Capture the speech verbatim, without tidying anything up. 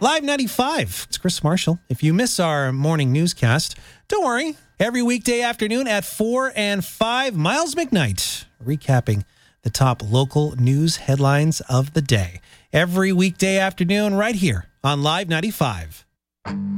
Live ninety-five. It's Chris Marshall. If you miss our morning newscast, don't worry. Every weekday afternoon at four and five, Miles McKnight recapping the top local news headlines of the day. Every weekday afternoon right here on Live ninety-five.